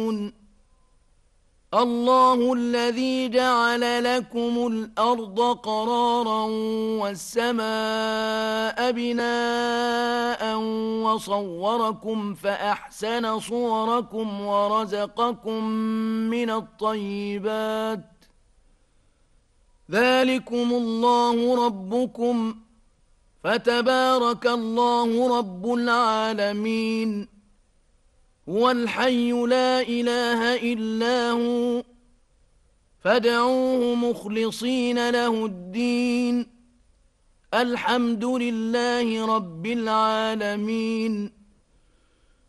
تعقلون الله الذي جعل لكم الأرض قرارا والسماء بناء وصوركم فأحسن صوركم ورزقكم من الطيبات ذلكم الله ربكم فتبارك الله رب العالمين هو الحي لا إله إلا هو فادعوه مخلصين له الدين الحمد لله رب العالمين